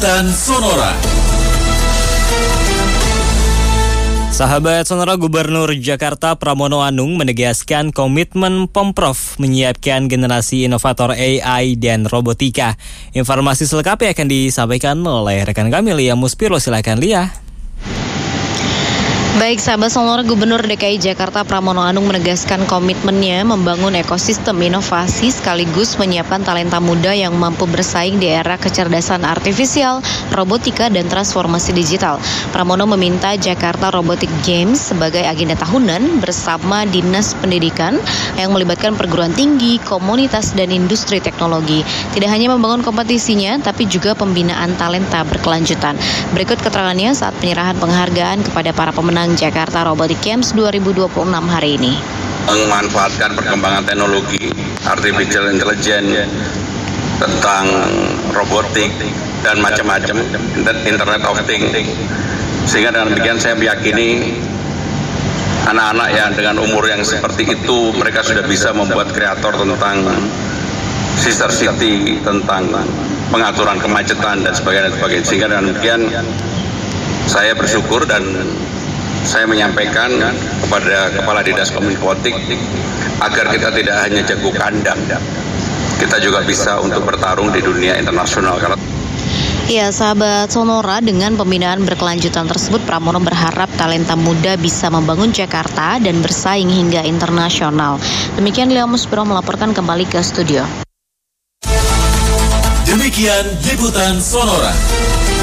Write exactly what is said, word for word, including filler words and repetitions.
Liputan Sonora. Sahabat Sonora, Gubernur Jakarta Pramono Anung menegaskan komitmen Pemprov menyiapkan generasi inovator A I dan robotika. Informasi selengkapnya akan disampaikan oleh rekan kami Lia Muspiro. Silakan Lia. Baik, sahabat Sonora, Gubernur D K I Jakarta Pramono Anung menegaskan komitmennya membangun ekosistem inovasi sekaligus menyiapkan talenta muda yang mampu bersaing di era kecerdasan artifisial, robotika, dan transformasi digital. Pramono meminta Jakarta Robotic Games sebagai agenda tahunan bersama Dinas Pendidikan yang melibatkan perguruan tinggi, komunitas, dan industri teknologi. Tidak hanya membangun kompetisinya, tapi juga pembinaan talenta berkelanjutan. Berikut keterangannya saat penyerahan penghargaan kepada para pemenang Jakarta Robotic Games dua ribu dua puluh enam hari ini. Memanfaatkan perkembangan teknologi, artificial intelligence, tentang robotik dan macam-macam, Internet of Things. Sehingga dengan demikian saya meyakini anak-anak yang dengan umur yang seperti itu mereka sudah bisa membuat kreator tentang sister city, tentang pengaturan kemacetan dan sebagainya, sebagainya. Sehingga dengan demikian saya bersyukur dan saya menyampaikan kepada Kepala Dinas Kominfotik agar kita tidak hanya jago kandang, kita juga bisa untuk bertarung di dunia internasional. Ya, sahabat Sonora, dengan pembinaan berkelanjutan tersebut, Pramono berharap talenta muda bisa membangun Jakarta dan bersaing hingga internasional. Demikian Lia Muspiro melaporkan kembali ke studio. Demikian Liputan Sonora.